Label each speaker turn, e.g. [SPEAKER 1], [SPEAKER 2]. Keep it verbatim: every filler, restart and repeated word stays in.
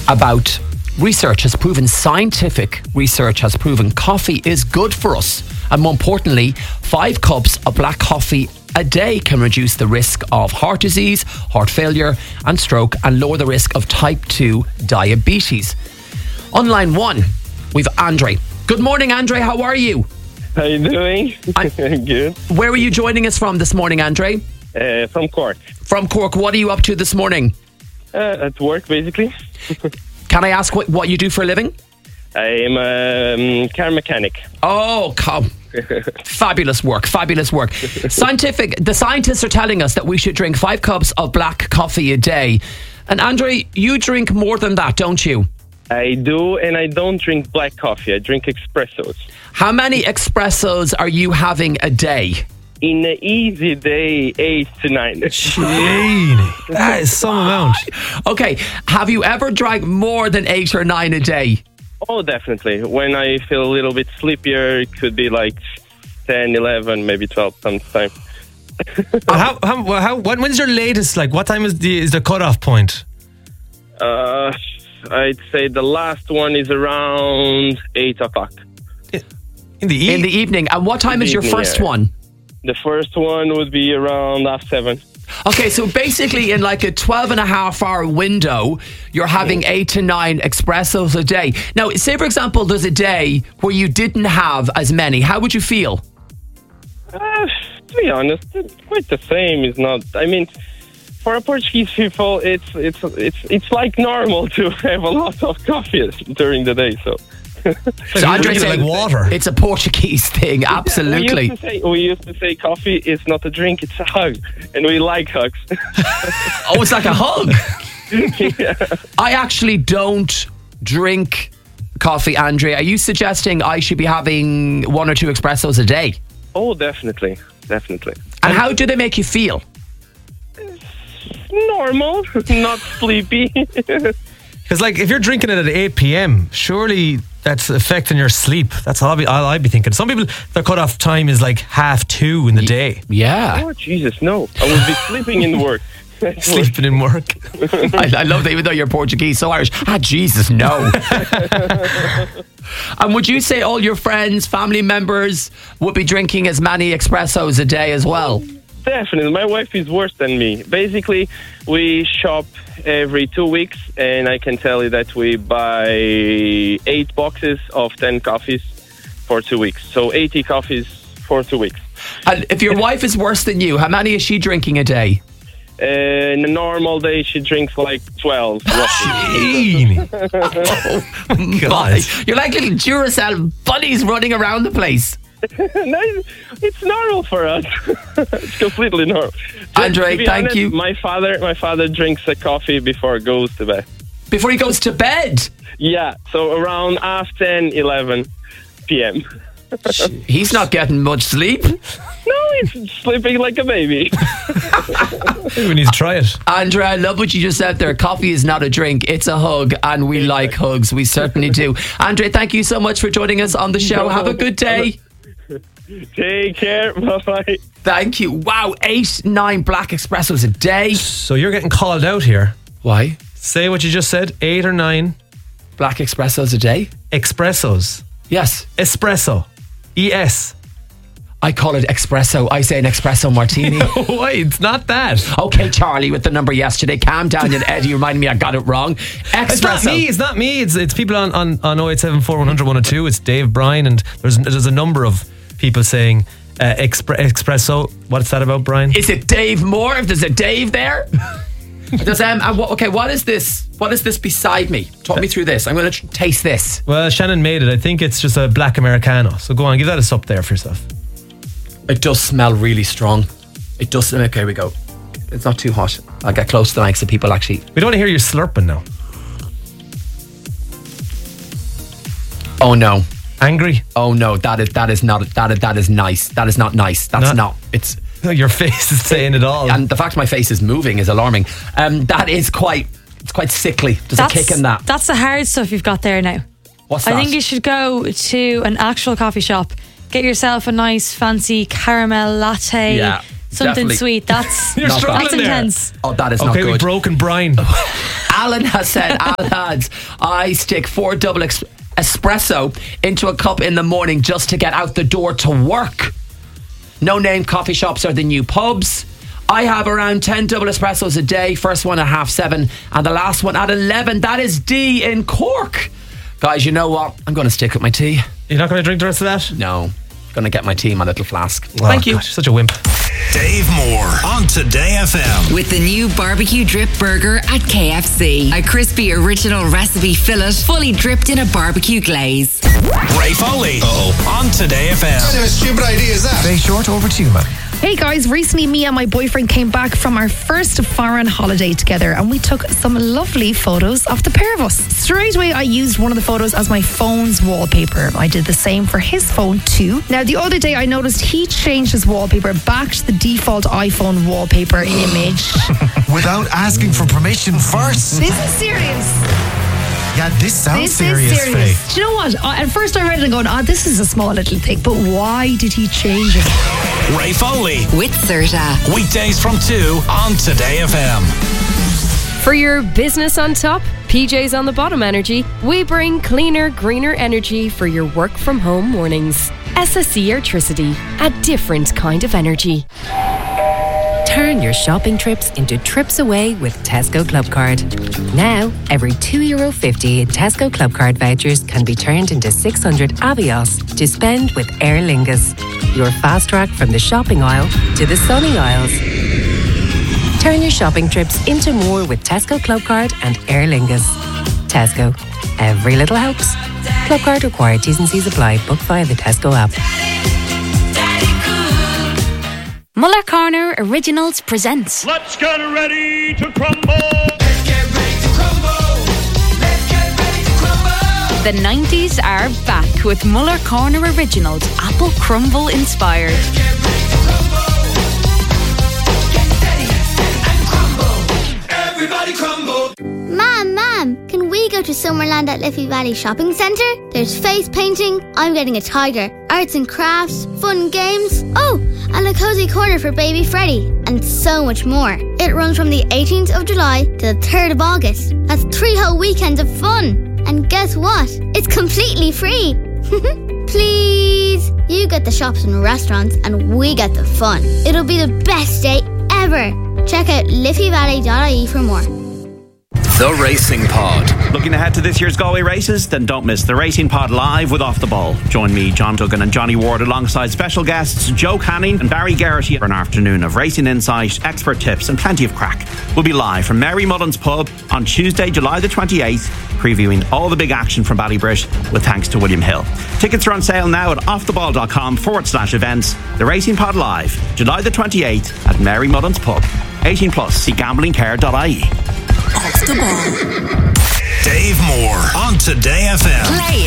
[SPEAKER 1] about research has proven, scientific research has proven, coffee is good for us. And more importantly, five cups of black coffee a day can reduce the risk of heart disease, heart failure and stroke, and lower the risk of type two diabetes. On line one, we've Andre. Good morning, Andre. How are you?
[SPEAKER 2] How you doing?
[SPEAKER 1] I'm
[SPEAKER 2] good.
[SPEAKER 1] Where are you joining us from this morning, Andre?
[SPEAKER 2] Uh, from Cork.
[SPEAKER 1] From Cork. What are you up to this morning?
[SPEAKER 2] Uh, at work, basically.
[SPEAKER 1] Can I ask what, what you do for a living?
[SPEAKER 2] I am a um, car mechanic.
[SPEAKER 1] Oh, come. Fabulous work, fabulous work. Scientific, the scientists are telling us that we should drink five cups of black coffee a day. And Andre, you drink more than that, don't you?
[SPEAKER 2] I do, and I don't drink black coffee. I drink espressos.
[SPEAKER 1] How many espressos are you having a day?
[SPEAKER 2] In an easy day, eight to nine.
[SPEAKER 3] Genie, that is some amount.
[SPEAKER 1] Okay, have you ever drank more than eight or nine a day?
[SPEAKER 2] Oh, definitely. When I feel a little bit sleepier, it could be like ten, eleven, maybe twelve sometimes.
[SPEAKER 3] how, how, how, when, when's your latest, like, what time is the, is the cutoff point?
[SPEAKER 2] Uh, I'd say the last one is around eight o'clock.
[SPEAKER 3] In the evening?
[SPEAKER 1] In the evening. And what time
[SPEAKER 2] In the
[SPEAKER 1] is your
[SPEAKER 2] evening,
[SPEAKER 1] first
[SPEAKER 2] yeah.
[SPEAKER 1] one?
[SPEAKER 2] The first one would be around half seven.
[SPEAKER 1] Okay, so basically in like a twelve and a half hour window, you're having eight to nine espressos a day. Now, say for example, there's a day where you didn't have as many. How would you feel?
[SPEAKER 2] Uh, to be honest, it's quite the same. It's not. I mean, for a Portuguese people, it's it's it's it's like normal to have a lot of coffee during the day. So,
[SPEAKER 1] So Andre
[SPEAKER 3] It's
[SPEAKER 1] saying
[SPEAKER 3] like water.
[SPEAKER 1] It's a Portuguese thing,
[SPEAKER 2] we
[SPEAKER 1] absolutely.
[SPEAKER 2] used, to say, we used to say coffee is not a drink; it's a hug, and we like hugs.
[SPEAKER 1] Oh, it's like a hug.
[SPEAKER 2] Yeah.
[SPEAKER 1] I actually don't drink coffee, Andre. Are you suggesting I should be having one or two espressos a day?
[SPEAKER 2] Oh, definitely, definitely.
[SPEAKER 1] And how do they make you feel?
[SPEAKER 2] Normal, not sleepy.
[SPEAKER 3] Because, like, if you're drinking it at eight p.m, surely that's affecting your sleep. That's all, I'll be, all I'd be thinking. Some people, their cutoff time is like half two in the day.
[SPEAKER 1] Yeah.
[SPEAKER 2] Oh, Jesus, no! I would be sleeping in work.
[SPEAKER 3] Sleeping in work.
[SPEAKER 1] I, I love that even though you're Portuguese, so Irish. Ah, Jesus, no. And would you say all your friends, family members would be drinking as many espressos a day as well?
[SPEAKER 2] Definitely. My wife is worse than me. Basically, we shop every two weeks, and I can tell you that we buy eight boxes of ten coffees for two weeks. So eighty coffees for two weeks.
[SPEAKER 1] And if your wife is worse than you, how many is she drinking a day?
[SPEAKER 2] Uh, in a normal day, she drinks like twelve.
[SPEAKER 3] Genie.
[SPEAKER 1] Oh,
[SPEAKER 3] God.
[SPEAKER 1] my. You're like little Duracell bunnies running around the place.
[SPEAKER 2] No, it's normal for us. It's completely normal. Just
[SPEAKER 1] Andre,
[SPEAKER 2] to be
[SPEAKER 1] thank
[SPEAKER 2] honest,
[SPEAKER 1] you.
[SPEAKER 2] My father, my father drinks a coffee before he goes to bed.
[SPEAKER 1] Before he goes to bed.
[SPEAKER 2] Yeah, so around half ten, eleven p.m.
[SPEAKER 1] He's not getting much sleep.
[SPEAKER 2] No, he's sleeping like a baby.
[SPEAKER 3] We need to try it.
[SPEAKER 1] Andre, I love what you just said there. Coffee is not a drink, it's a hug, and we like hugs. We certainly do. Andre, thank you so much for joining us on the show. Have a good day.
[SPEAKER 2] Take care. Bye-bye.
[SPEAKER 1] Thank you. Wow, eight, nine black espressos a day.
[SPEAKER 3] So you're getting called out here.
[SPEAKER 1] Why?
[SPEAKER 3] Say what you just said. Eight or nine
[SPEAKER 1] Black espressos a day?
[SPEAKER 3] espressos.
[SPEAKER 1] Yes.
[SPEAKER 3] Espresso. E S.
[SPEAKER 1] I call it espresso. I say an espresso martini.
[SPEAKER 3] Why? It's not that.
[SPEAKER 1] Okay, Charlie, with the number yesterday. Calm down, and Eddie reminded me I got it wrong. Espresso.
[SPEAKER 3] It's not me. It's not me. It's it's people on on on oh eight seven four one hundred one oh two. It's Dave Bryan, and there's there's a number of people saying uh, expre- espresso. What's that about, Brian?
[SPEAKER 1] Is it Dave Moore? If there's a Dave there. Does um and what, okay? What is this? What is this beside me? Talk me through this. I'm going to tr- taste this.
[SPEAKER 3] Well, Shannon made it. I think it's just a black Americano. So go on, give that a sup there for yourself.
[SPEAKER 1] It does smell really strong. It does. Okay, here we go. It's not too hot. I'll get close to the mic so people actually.
[SPEAKER 3] We don't want to hear you slurping now.
[SPEAKER 1] Oh no.
[SPEAKER 3] Angry?
[SPEAKER 1] Oh no. That is that is not that is that is nice. That is not nice. That's
[SPEAKER 3] Not-
[SPEAKER 1] not. It's.
[SPEAKER 3] Your face is saying it all.
[SPEAKER 1] And the fact my face is moving is alarming. Um, that is quite. It's quite sickly. There's
[SPEAKER 4] That's,
[SPEAKER 1] a kick in that.
[SPEAKER 4] that's the hard stuff you've got there now.
[SPEAKER 1] What's
[SPEAKER 4] I
[SPEAKER 1] that?
[SPEAKER 4] think you should go to an actual coffee shop, get yourself a nice fancy caramel latte,
[SPEAKER 1] Yeah.
[SPEAKER 4] Something
[SPEAKER 1] Definitely.
[SPEAKER 4] sweet. That's
[SPEAKER 3] You're
[SPEAKER 1] Not
[SPEAKER 3] struggling
[SPEAKER 4] that's
[SPEAKER 3] there.
[SPEAKER 4] intense.
[SPEAKER 1] Oh, that is not
[SPEAKER 3] Okay, we've
[SPEAKER 1] good.
[SPEAKER 3] broken Brian.
[SPEAKER 1] Alan has said, "Ah, lads, I stick four double ex- espresso into a cup in the morning just to get out the door to work. No name coffee shops are the new pubs. I have around ten double espressos a day. First one at half seven and the last one at eleven. That is D in Cork. Guys, you know what? I'm going to stick with my tea.
[SPEAKER 3] You're not going to drink the rest of that?
[SPEAKER 1] No. Going to get my tea in my little flask.
[SPEAKER 3] Oh,
[SPEAKER 1] Thank you.
[SPEAKER 3] gosh, such a wimp.
[SPEAKER 5] Dave Moore on Today F M.
[SPEAKER 6] With the new barbecue drip burger at K F C. A crispy original recipe fillet fully dripped in a barbecue glaze.
[SPEAKER 5] Ray Foley on Today F M.
[SPEAKER 7] What kind of a stupid idea is that?
[SPEAKER 8] Very short, over to you, man.
[SPEAKER 9] Hey guys, recently me and my boyfriend came back from our first foreign holiday together and we took some lovely photos of the pair of us. Straight away I used one of the photos as my phone's wallpaper. I did the same for his phone too. Now the other day I noticed he changed his wallpaper back to the default iPhone wallpaper image.
[SPEAKER 8] Without asking for permission first.
[SPEAKER 9] This is serious.
[SPEAKER 8] Yeah, this sounds
[SPEAKER 9] This
[SPEAKER 8] serious,
[SPEAKER 9] is serious. Do you know what? Uh, At first I read it and going, oh, this is a small little thing. But why did he change it?
[SPEAKER 5] Ray Foley.
[SPEAKER 6] With Serta.
[SPEAKER 5] Weekdays from two on Today F M.
[SPEAKER 10] For your business on top, P J's on the bottom energy, we bring cleaner, greener energy for your work from home mornings. S S E Airtricity, a different kind of energy.
[SPEAKER 11] Turn your shopping trips into trips away with Tesco Club Card. Now, every two euro fifty in Tesco Club Card vouchers can be turned into six hundred Avios to spend with Aer Lingus. Your fast track from the shopping aisle to the sunny aisles. Turn your shopping trips into more with Tesco Club Card and Aer Lingus. Tesco. Every little helps. Club Card required. T's and C's apply. Book via the Tesco app.
[SPEAKER 12] Muller Corner Originals presents
[SPEAKER 13] Let's get ready to crumble.
[SPEAKER 14] Let's get ready to crumble. Let's get ready to crumble.
[SPEAKER 12] The nineties are back with Muller Corner Originals, Apple Crumble inspired.
[SPEAKER 14] Let's get ready to crumble. Get steady and crumble. Everybody crumble.
[SPEAKER 15] Mom, Mom, can we go to Summerland at Liffey Valley Shopping Centre? There's face painting, I'm getting a tiger, arts and crafts, fun games, oh, and a cozy corner for baby Freddie, and so much more. It runs from the eighteenth of July to the third of August. That's three whole weekends of fun. And guess what? It's completely free. Please. You get the shops and restaurants and we get the fun. It'll be the best day ever. Check out liffey valley dot I E for more.
[SPEAKER 5] The Racing Pod.
[SPEAKER 16] Looking ahead to this year's Galway races? Then don't miss the Racing Pod live with Off the Ball. Join me, John Duggan and Johnny Ward alongside special guests Joe Canning and Barry Garrity for an afternoon of racing insight, expert tips and plenty of crack. We'll be live from Mary Mullen's Pub on Tuesday, July the twenty-eighth, previewing all the big action from Ballybrit with thanks to William Hill. Tickets are on sale now at offtheball.com forward slash events. The Racing Pod live, July the twenty-eighth at Mary Mullen's Pub. eighteen plus, see gambling care dot I E.
[SPEAKER 6] Off the ball.
[SPEAKER 5] Dave Moore on Today F M.
[SPEAKER 6] Play